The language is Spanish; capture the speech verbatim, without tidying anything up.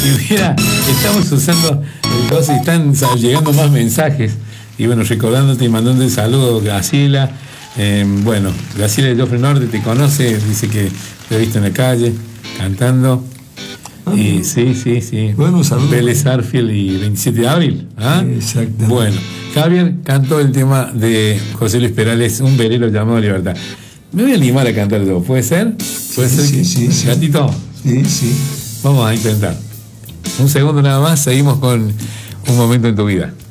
Y mira, estamos usando el coso y están llegando más mensajes. Y bueno, recordándote y mandando un saludo, Graciela. Eh, bueno, Graciela de Joffre Norte te conoce, dice que te ha visto en la calle, cantando. Ah, y sí, sí, sí. Bueno, saludos. Vélez Arfield y veintisiete de abril. ¿Ah? Exactamente. Bueno, Javier cantó el tema de José Luis Perales, Un velero llamado Libertad. Me voy a animar a cantar yo, ¿puede ser? ¿Puede sí, ser? Sí, que... sí, sí. ¿Gatito? Sí, sí. Vamos a intentar. Un segundo nada más, seguimos con Un momento en tu vida.